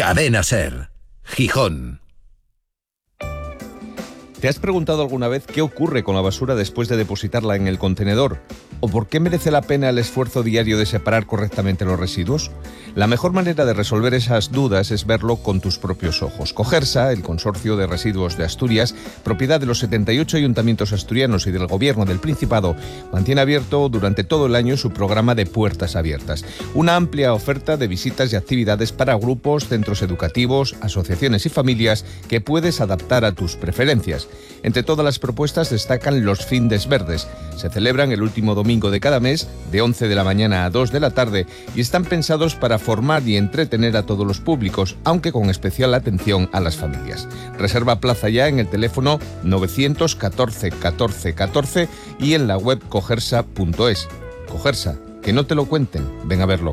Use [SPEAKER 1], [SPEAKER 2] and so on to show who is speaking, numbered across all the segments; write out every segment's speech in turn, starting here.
[SPEAKER 1] Cadena SER, Gijón.
[SPEAKER 2] ¿Te has preguntado alguna vez qué ocurre con la basura después de depositarla en el contenedor? ¿O por qué merece la pena el esfuerzo diario de separar correctamente los residuos? La mejor manera de resolver esas dudas es verlo con tus propios ojos. Cogersa, el Consorcio de Residuos de Asturias, propiedad de los 78 ayuntamientos asturianos y del Gobierno del Principado, mantiene abierto durante todo el año su programa de Puertas Abiertas. Una amplia oferta de visitas y actividades para grupos, centros educativos, asociaciones y familias que puedes adaptar a tus preferencias. Entre todas las propuestas destacan los Findes Verdes. Se celebran el último domingo de cada mes, de 11 de la mañana a 2 de la tarde, y están pensados para formar y entretener a todos los públicos, aunque con especial atención a las familias. Reserva plaza ya en el teléfono 914 14 14 y en la web cogersa.es. Cogersa, que no te lo cuenten, ven a verlo.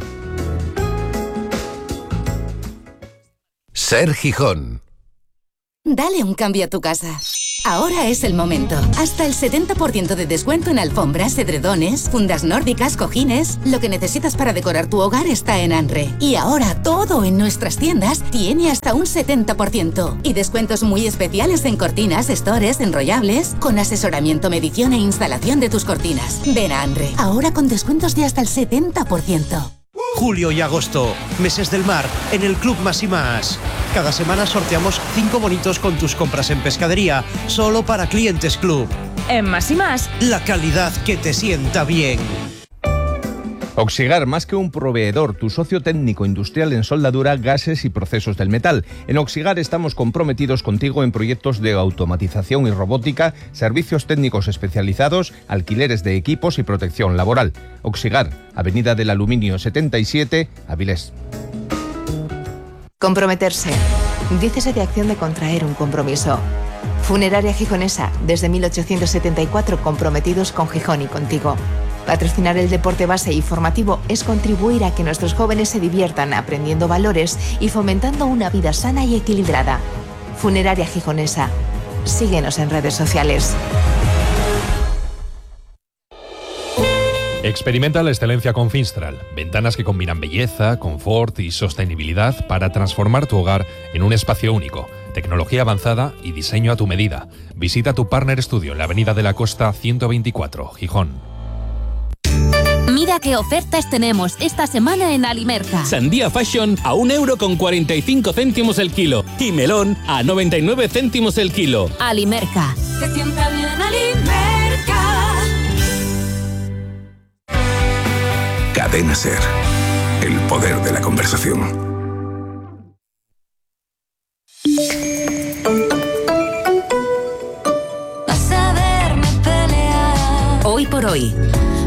[SPEAKER 1] SER Gijón.
[SPEAKER 3] Dale un cambio a tu casa. Ahora es el momento. Hasta el 70% de descuento en alfombras, edredones, fundas nórdicas, cojines. Lo que necesitas para decorar tu hogar está en Anre. Y ahora todo en nuestras tiendas tiene hasta un 70%. Y descuentos muy especiales en cortinas, estores, enrollables, con asesoramiento, medición e instalación de tus cortinas. Ven a Anre. Ahora con descuentos de hasta el 70%.
[SPEAKER 4] Julio y agosto, meses del mar, en el Club Más y Más. Cada semana sorteamos 5 bonitos con tus compras en pescadería, solo para clientes Club.
[SPEAKER 5] En Más y Más,
[SPEAKER 4] la calidad que te sienta bien.
[SPEAKER 2] Oxigar, más que un proveedor, tu socio técnico industrial en soldadura, gases y procesos del metal. En Oxigar estamos comprometidos contigo en proyectos de automatización y robótica, servicios técnicos especializados, alquileres de equipos y protección laboral. Oxigar, Avenida del Aluminio 77, Avilés.
[SPEAKER 6] Comprometerse. Dícese de acción de contraer un compromiso. Funeraria Gijonesa, desde 1874 comprometidos con Gijón y contigo. Patrocinar el deporte base y formativo es contribuir a que nuestros jóvenes se diviertan aprendiendo valores y fomentando una vida sana y equilibrada. Funeraria Gijonesa. Síguenos en redes sociales.
[SPEAKER 7] Experimenta la excelencia con Finstral. Ventanas que combinan belleza, confort y sostenibilidad para transformar tu hogar en un espacio único. Tecnología avanzada y diseño a tu medida. Visita tu Partner Studio en la Avenida de la Costa 124, Gijón.
[SPEAKER 8] Mira qué ofertas tenemos esta semana en Alimerca.
[SPEAKER 9] Sandía Fashion a 1,45 € el kilo. Y melón a 99 céntimos el kilo.
[SPEAKER 8] Alimerca.
[SPEAKER 10] Se sienta bien Alimerca.
[SPEAKER 1] Cadena SER. El poder de la conversación.
[SPEAKER 8] Hoy por hoy.